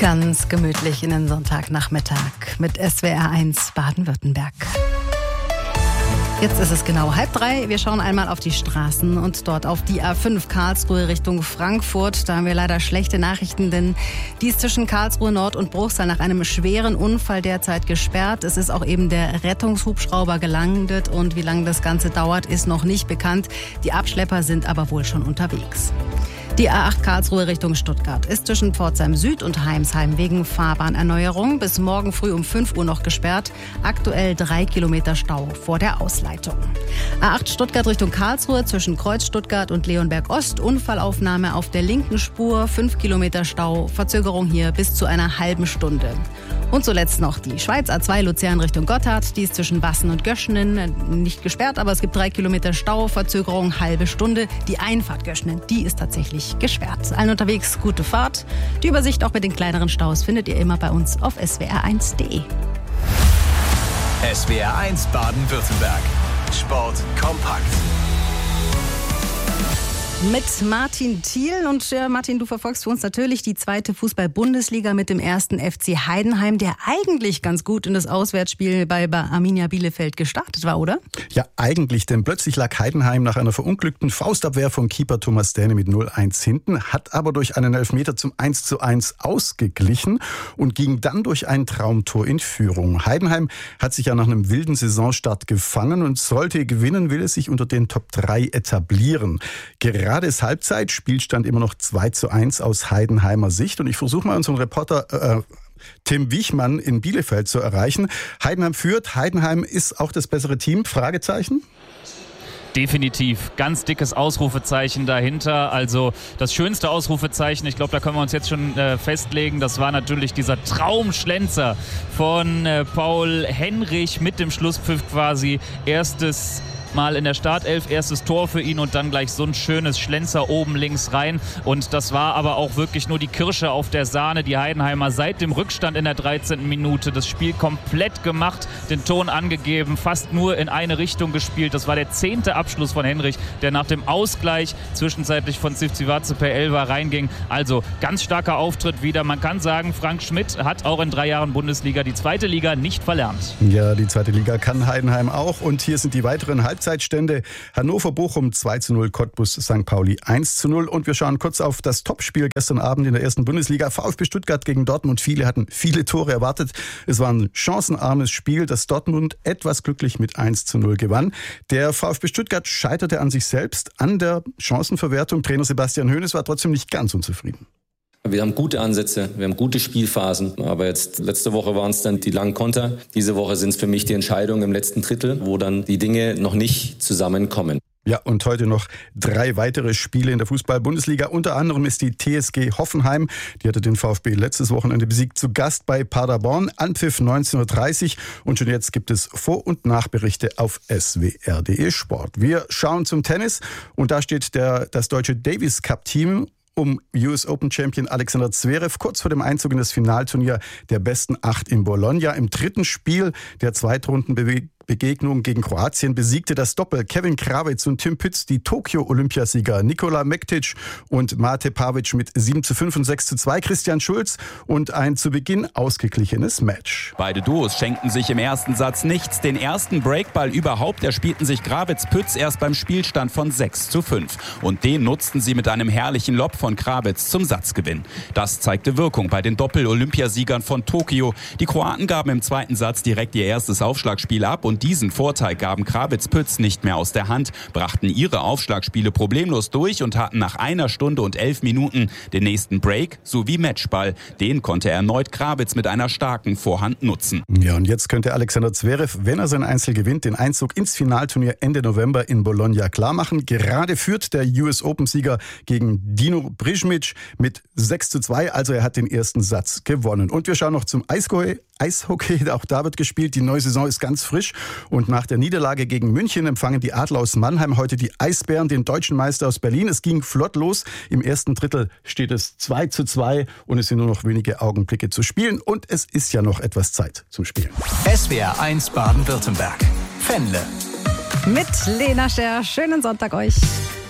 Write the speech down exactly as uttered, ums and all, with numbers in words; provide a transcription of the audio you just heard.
Ganz gemütlich in den Sonntagnachmittag mit S W R eins Baden-Württemberg. Jetzt ist es genau halb drei. Wir schauen einmal auf die Straßen und dort auf die A fünf Karlsruhe Richtung Frankfurt. Da haben wir leider schlechte Nachrichten, denn die ist zwischen Karlsruhe Nord und Bruchsal nach einem schweren Unfall derzeit gesperrt. Es ist auch eben der Rettungshubschrauber gelandet und wie lange das Ganze dauert, ist noch nicht bekannt. Die Abschlepper sind aber wohl schon unterwegs. Die A acht Karlsruhe Richtung Stuttgart ist zwischen Pforzheim Süd und Heimsheim wegen Fahrbahnerneuerung bis morgen früh um fünf Uhr noch gesperrt. Aktuell drei Kilometer Stau vor der Ausleitung. A acht Stuttgart Richtung Karlsruhe zwischen Kreuz Stuttgart und Leonberg Ost. Unfallaufnahme auf der linken Spur, fünf Kilometer Stau, Verzögerung hier bis zu einer halben Stunde. Und zuletzt noch die Schweiz A zwei Luzern Richtung Gotthard. Die ist zwischen Bassen und Göschenen nicht gesperrt, aber es gibt drei Kilometer Stau, Verzögerung halbe Stunde. Die Einfahrt Göschenen, die ist tatsächlich gesperrt. Allen unterwegs gute Fahrt. Die Übersicht auch mit den kleineren Staus findet ihr immer bei uns auf S W R eins Punkt de. S W R eins Baden-Württemberg. Sport kompakt. Mit Martin Thiel. Und äh, Martin, du verfolgst für uns natürlich die zweite Fußball-Bundesliga mit dem ersten F C Heidenheim, der eigentlich ganz gut in das Auswärtsspiel bei Arminia Bielefeld gestartet war, oder? Ja, eigentlich, denn plötzlich lag Heidenheim nach einer verunglückten Faustabwehr von Keeper Thomas Däne mit null eins hinten, hat aber durch einen Elfmeter zum eins zu eins ausgeglichen und ging dann durch ein Traumtor in Führung. Heidenheim hat sich ja nach einem wilden Saisonstart gefangen und sollte gewinnen, will es sich unter den Top drei etablieren. Gerade Gerade ist Halbzeit, Spielstand immer noch zwei zu eins aus Heidenheimer Sicht. Und ich versuche mal unseren Reporter äh, Tim Wichmann in Bielefeld zu erreichen. Heidenheim führt, Heidenheim ist auch das bessere Team? Fragezeichen? Definitiv. Ganz dickes Ausrufezeichen dahinter. Also das schönste Ausrufezeichen, ich glaube, da können wir uns jetzt schon äh, festlegen, das war natürlich dieser Traumschlenzer von äh, Paul Henrich mit dem Schlusspfiff quasi. Erstes Mal in der Startelf, erstes Tor für ihn und dann gleich so ein schönes Schlenzer oben links rein. Und das war aber auch wirklich nur die Kirsche auf der Sahne. Die Heidenheimer seit dem Rückstand in der dreizehnten Minute das Spiel komplett gemacht, den Ton angegeben, fast nur in eine Richtung gespielt. Das war der zehnte Abschluss von Henrich, der nach dem Ausgleich zwischenzeitlich von Sivcivace per Elfer reinging. Also ganz starker Auftritt wieder. Man kann sagen, Frank Schmidt hat auch in drei Jahren Bundesliga die zweite Liga nicht verlernt. Ja, die zweite Liga kann Heidenheim auch. Und hier sind die weiteren Halbzeiten. Zeitstände: Hannover-Bochum zwei zu null, Cottbus Sankt Pauli eins zu null. Und wir schauen kurz auf das Topspiel gestern Abend in der ersten Bundesliga. VfB Stuttgart gegen Dortmund. Viele hatten viele Tore erwartet. Es war ein chancenarmes Spiel, das Dortmund etwas glücklich mit eins zu null gewann. Der VfB Stuttgart scheiterte an sich selbst, an der Chancenverwertung. Trainer Sebastian Hoeneß war trotzdem nicht ganz unzufrieden. Wir haben gute Ansätze, wir haben gute Spielphasen, aber jetzt letzte Woche waren es dann die langen Konter. Diese Woche sind es für mich die Entscheidungen im letzten Drittel, wo dann die Dinge noch nicht zusammenkommen. Ja, und heute noch drei weitere Spiele in der Fußball-Bundesliga. Unter anderem ist die T S G Hoffenheim, die hatte den VfB letztes Wochenende besiegt, zu Gast bei Paderborn. Anpfiff neunzehn Uhr dreißig und schon jetzt gibt es Vor- und Nachberichte auf S W R punkt de Sport. Wir schauen zum Tennis und da steht der, das deutsche Davis Cup Team um U S Open Champion Alexander Zverev kurz vor dem Einzug in das Finalturnier der besten acht in Bologna. Im dritten Spiel der Zweitrundenbegegnung gegen Kroatien besiegte das Doppel Kevin Krawitz und Tim Pütz die Tokio-Olympiasieger Nikola Mektic und Mate Pavic mit sieben zu fünf und sechs zu zwei. Christian Schulz und ein zu Beginn ausgeglichenes Match. Beide Duos schenkten sich im ersten Satz nichts. Den ersten Breakball überhaupt erspielten sich Krawitz-Pütz erst beim Spielstand von sechs zu fünf. Und den nutzten sie mit einem herrlichen Lob von Krawitz zum Satzgewinn. Das zeigte Wirkung bei den Doppel-Olympiasiegern von Tokio. Die Kroaten gaben im zweiten Satz direkt ihr erstes Aufschlagspiel ab und diesen Vorteil gaben Krawitz-Pütz nicht mehr aus der Hand, brachten ihre Aufschlagspiele problemlos durch und hatten nach einer Stunde und elf Minuten den nächsten Break sowie Matchball. Den konnte erneut Krawitz mit einer starken Vorhand nutzen. Ja, und jetzt könnte Alexander Zverev, wenn er sein Einzel gewinnt, den Einzug ins Finalturnier Ende November in Bologna klarmachen. Gerade führt der U S Open-Sieger gegen Dino Brижmic mit sechs zu zwei, also er hat den ersten Satz gewonnen. Und wir schauen noch zum Eishockey. Eishockey, auch da wird gespielt. Die neue Saison ist ganz frisch und nach der Niederlage gegen München empfangen die Adler aus Mannheim heute die Eisbären, den deutschen Meister aus Berlin. Es ging flott los. Im ersten Drittel steht es zwei zu zwei und es sind nur noch wenige Augenblicke zu spielen und es ist ja noch etwas Zeit zum Spielen. S W R eins Baden-Württemberg. Fenle. Mit Lena Scher. Schönen Sonntag euch.